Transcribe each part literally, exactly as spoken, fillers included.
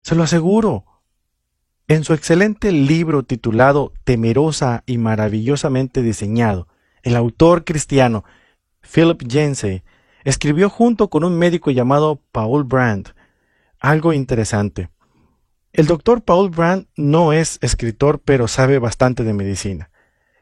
Se lo aseguro. En su excelente libro titulado Temerosa y maravillosamente diseñado, el autor cristiano Philip Yancey escribió junto con un médico llamado Paul Brand algo interesante. El doctor Paul Brand no es escritor, pero sabe bastante de medicina.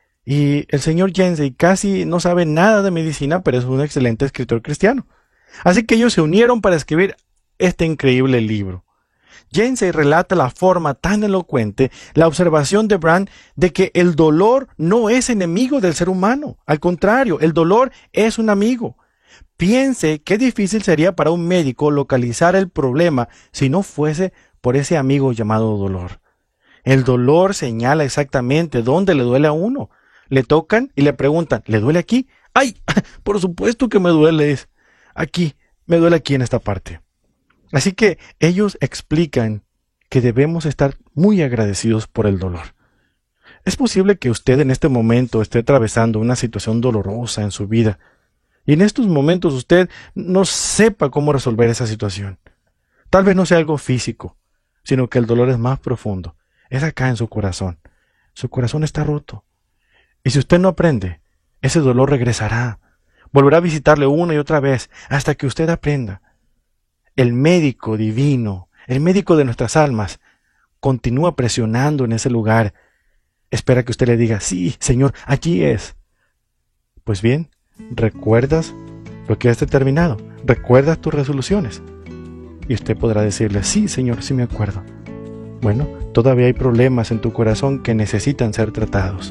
Y el señor Yancey casi no sabe nada de medicina, pero es un excelente escritor cristiano. Así que ellos se unieron para escribir este increíble libro. Yancey relata la forma tan elocuente la observación de Brand de que el dolor no es enemigo del ser humano. Al contrario, el dolor es un amigo. Piense qué difícil sería para un médico localizar el problema si no fuese por ese amigo llamado dolor. El dolor señala exactamente dónde le duele a uno. Le tocan y le preguntan, ¿le duele aquí? ¡Ay! Por supuesto que me duele. Aquí, me duele aquí en esta parte. Así que ellos explican que debemos estar muy agradecidos por el dolor. Es posible que usted en este momento esté atravesando una situación dolorosa en su vida, y en estos momentos usted no sepa cómo resolver esa situación. Tal vez no sea algo físico, sino que el dolor es más profundo. Es acá en su corazón. Su corazón está roto. Y si usted no aprende, ese dolor regresará. Volverá a visitarle una y otra vez hasta que usted aprenda. El médico divino, el médico de nuestras almas, continúa presionando en ese lugar. Espera que usted le diga, sí, Señor, aquí es. Pues bien, ¿recuerdas lo que has determinado? ¿Recuerdas tus resoluciones? Y usted podrá decirle, sí, Señor, sí me acuerdo. Bueno, todavía hay problemas en tu corazón que necesitan ser tratados.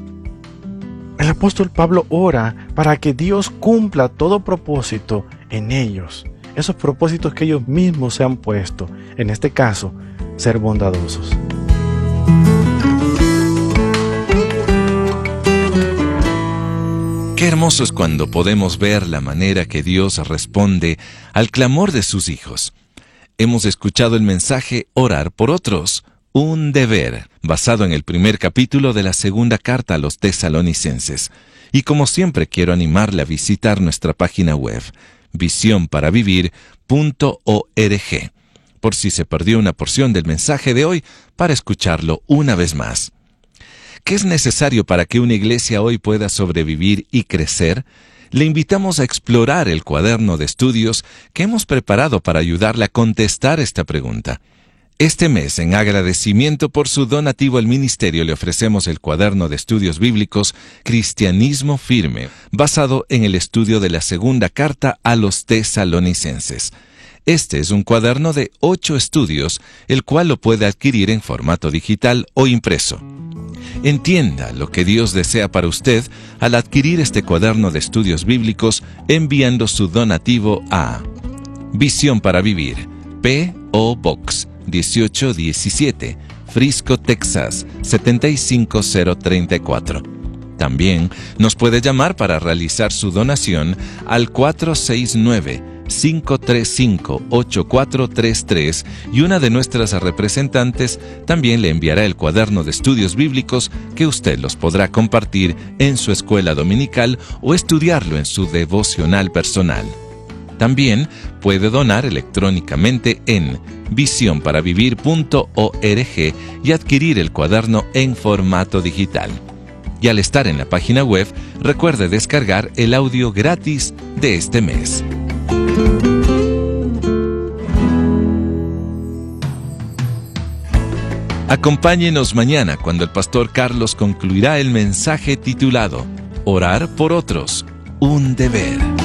El apóstol Pablo ora para que Dios cumpla todo propósito en ellos. Esos propósitos que ellos mismos se han puesto, en este caso, ser bondadosos. Qué hermoso es cuando podemos ver la manera que Dios responde al clamor de sus hijos. Hemos escuchado el mensaje Orar por otros, un deber, basado en el primer capítulo de la segunda carta a los tesalonicenses. Y como siempre quiero animarle a visitar nuestra página web, visión para vivir punto org, por si se perdió una porción del mensaje de hoy, para escucharlo una vez más. ¿Qué es necesario para que una iglesia hoy pueda sobrevivir y crecer? Le invitamos a explorar el cuaderno de estudios que hemos preparado para ayudarle a contestar esta pregunta. Este mes, en agradecimiento por su donativo al ministerio, le ofrecemos el cuaderno de estudios bíblicos Cristianismo Firme, basado en el estudio de la segunda carta a los tesalonicenses. Este es un cuaderno de ocho estudios, el cual lo puede adquirir en formato digital o impreso. Entienda lo que Dios desea para usted al adquirir este cuaderno de estudios bíblicos enviando su donativo a Visión para Vivir, P O Box dieciocho diecisiete, Frisco, Texas setenta y cinco cero treinta y cuatro. También nos puede llamar para realizar su donación al cuatro seis nueve, cinco tres cinco, ocho cuatro tres tres y una de nuestras representantes también le enviará el cuaderno de estudios bíblicos que usted los podrá compartir en su escuela dominical o estudiarlo en su devocional personal. También puede donar electrónicamente en visión para vivir punto org y adquirir el cuaderno en formato digital. Y al estar en la página web, recuerde descargar el audio gratis de este mes. Acompáñenos mañana cuando el pastor Carlos concluirá el mensaje titulado Orar por otros, un deber.